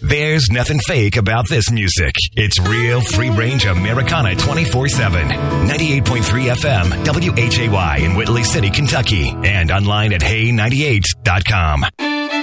There's nothing fake about this music. It's real free-range Americana 24/7. 98.3 FM, WHAY in Whitley City, Kentucky. And online at hey98.com.